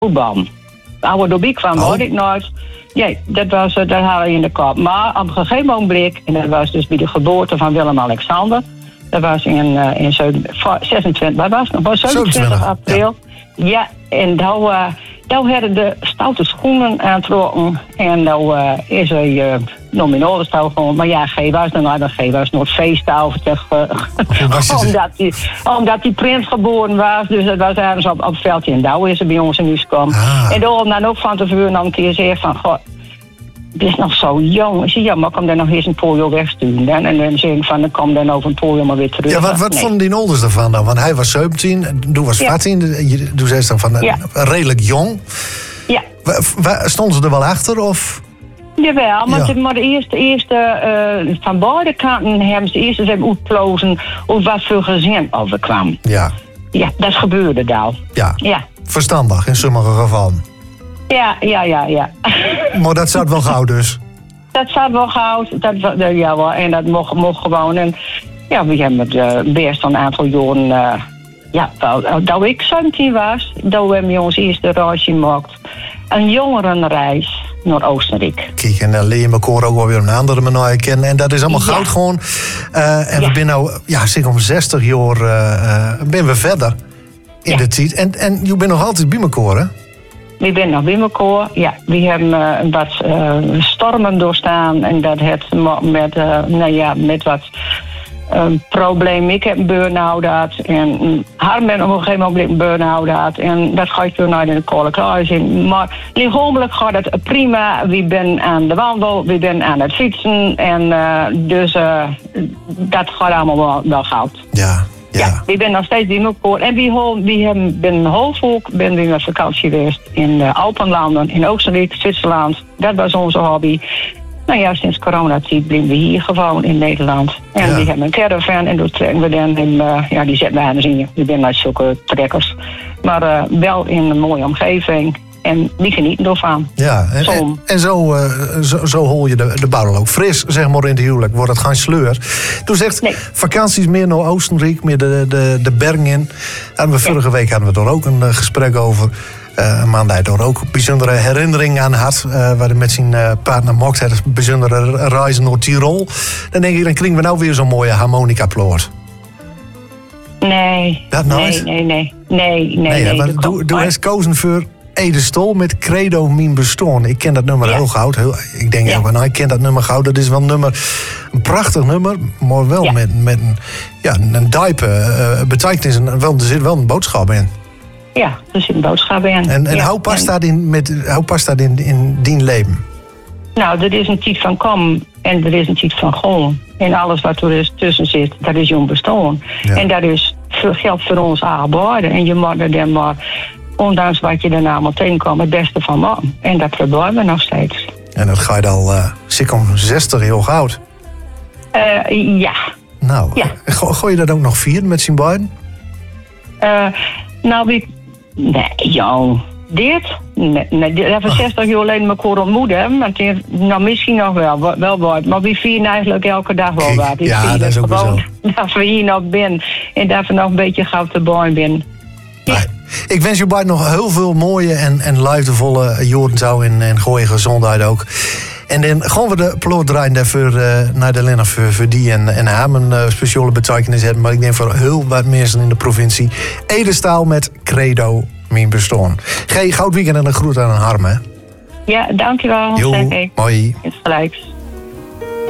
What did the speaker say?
voetbal. Oude Dobie kwam hoorde ik nooit. Nee, dat hadden we in de kop. Maar op een gegeven moment, en dat was dus bij de geboorte van Willem-Alexander. Dat was in 27 april. Ja, en daar hadden de stoute schoenen aangetrokken. En daar is hij nominaal gewoon. Maar ja, G was nog feesttouw. Omdat die prins geboren was. Dus dat was ergens op het veldje in Douw is er bij ons in huis gekomen. En dan ook van tevoren nog een keer zeggen van... Goh, die is nog zo jong. Ik zei, ja, maar ik kan dan nog eens een polio wegsturen. En dan zeg ik van, dan kom dan over een polio maar weer terug. Ja, wat vonden die ouders ervan dan? Want hij was 17, toen was 14. Toen zei ze dan van, redelijk jong. Ja. Stonden ze er wel achter, of... Jawel, maar de eerste van beide kanten hebben ze eerst eens uitplozen of wat voor gezin overkwam. Ja. Ja, dat gebeurde daar. Ja. Verstandig in sommige gevallen. Ja. Maar dat zat wel gauw dus? Dat zat wel gauw, en dat mocht gewoon. En ja, we hebben het best een aantal jaren, dat ik 17 was, dat we met ons eerste reisje gemaakt. Een jongerenreis naar Oostenrijk. Kijk, en dan leer je elkaar ook wel weer een andere manier kennen. En dat is allemaal goud gewoon. En we zijn nou, zeg om 60 jaar ben we verder in de tijd. En je bent nog altijd bij elkaar, hè? We zijn nog bij elkaar, ja. We hebben wat stormen doorstaan. En dat heeft met wat probleem. Ik heb een burn-out gehad. En haar met op een gegeven moment een burn-out gehad. En dat ga ik weer naar de kolen kruis in. Maar lichamelijk gaat het prima. We zijn aan de wandel, we zijn aan het fietsen. En dus dat gaat allemaal wel goud. Ja, we zijn nog steeds bij elkaar. En we hebben ook naar vakantie geweest in de Alpenlanden, in Oostenrijk, Zwitserland. Dat was onze hobby. Nou ja, sinds coronatijd blijven we hier gewoon in Nederland. En we hebben een caravan en dat trekken we dan in, die zetten we aan de zin. We zijn niet zulke trekkers. Maar wel in een mooie omgeving. En die genieten ervan. Ja, en zo hol je de barrel ook fris, zeg maar, in het huwelijk. Wordt het geen sleur. Toen zegt, vakanties meer naar Oostenrijk, meer de bergen in. En vorige week hadden we er ook een gesprek over. Een man die er ook bijzondere herinneringen aan had. Waar hij met zijn partner mocht. Het is een bijzondere reis naar Tirol. Dan denk ik, dan krijgen we nou weer zo'n mooie harmonica-ploort. Nee. Dat nooit? Nee. Doe eens kozen voor Ede Stol met Credo Mijn Bestaan. Ik ken dat nummer heel goud. Ik denk ik ken dat nummer goud. Dat is wel een prachtig nummer, maar wel met een diepe betekenis. Er zit wel een boodschap in. Ja, er zit een boodschap in. En hoe past dat in die leven? Nou, er is een tijd van kom en er is een tijd van gewoon. En alles wat er tussen zit, dat is jouw bestaan. Ja. En dat is geldt voor ons allebei. En je moet er dan maar, ondanks wat je daarna allemaal tegenkomt, het beste van maken. En dat proberen we nog steeds. En dat ga je al om 60 heel oud. Ja. Nou, gooi je dat ook nog vieren met zijn beiden? Nee, jong. Dit? Nee, dat hebben 60 jaar alleen elkaar ontmoet hebben. Want misschien nog wel wat. Maar we vieren eigenlijk elke dag wel wat. Ja, dat is ook gewoon zo. Dat we hier nog zijn. En dat we nog een beetje gauw te boven zijn. Ja. Nee. Ik wens je beiden nog heel veel mooie en liefdevolle jaren zo. En goeie gezondheid ook. En dan gaan we de ploot draaien daarvoor naar de Lena voor die en haar een speciale betekenis hebben. Maar ik denk voor heel wat mensen in de provincie. Ede Staal met Credo Mijn Bestaan. Goud weekend en een groet aan Harm, hè? Ja, dankjewel. Jo, mooi. Is gelijk.